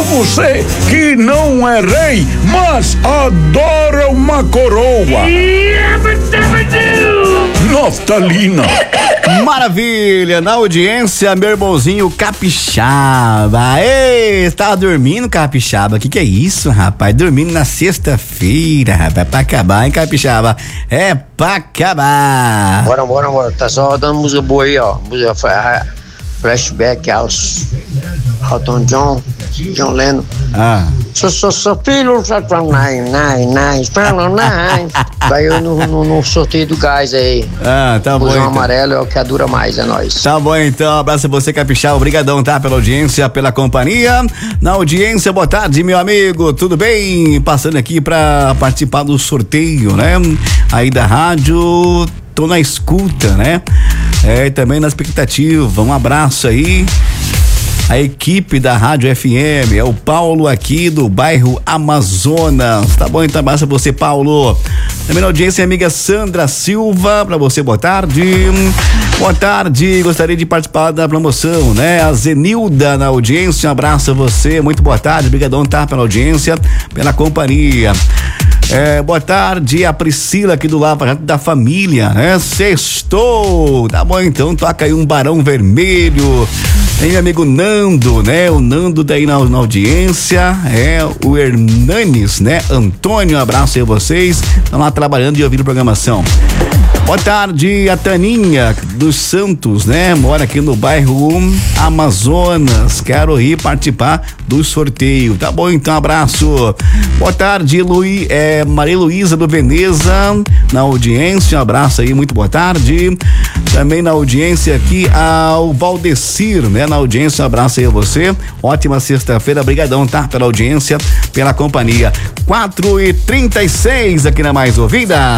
você que não é rei, mas adora uma coroa. Naftalina. Maravilha, na audiência, meu irmãozinho Capixaba. Ei, tá dormindo, Capixaba? Que é isso, rapaz? Dormindo na sexta-feira, rapaz, pra acabar, hein, Capixaba? É pra acabar. Bora, tá só rodando música boa aí, ó. Música flashback aos Elton John Lennon. Sou filho, vai eu no sorteio do gás aí. Tá bom. Então. Amarelo é o que dura mais, é nóis. Tá bom, então, abraço a você, Capixaba, obrigadão, tá, pela audiência, pela companhia. Na audiência, boa tarde, meu amigo, tudo bem? Passando aqui pra participar do sorteio, né? Aí da rádio, tô na escuta, né? E também na expectativa, um abraço aí. A equipe da Rádio FM, é o Paulo aqui do bairro Amazonas. Tá bom, então abraço a você, Paulo. Também na audiência, amiga Sandra Silva, pra você, boa tarde. Boa tarde, gostaria de participar da promoção, né? A Zenilda na audiência, um abraço a você, muito boa tarde, obrigadão, tá, pela audiência, pela companhia. Boa tarde, a Priscila aqui do Lava Jato da Família, né? Sextou, tá bom, então toca aí um Barão Vermelho. Tem meu amigo Nando, né? O Nando daí na audiência, o Hernanes, né? Antônio, um abraço aí a vocês, estão lá trabalhando e ouvindo programação. Boa tarde, a Taninha dos Santos, né? Mora aqui no bairro Amazonas, quero ir participar do sorteio, tá bom, então abraço. Boa tarde, Maria Luísa do Veneza, na audiência, um abraço aí, muito boa tarde. Também na audiência aqui, ao Valdecir, né? Na audiência, um abraço aí a você, ótima sexta-feira, brigadão, tá? Pela audiência, pela companhia. 4h36 aqui na Mais Ouvida.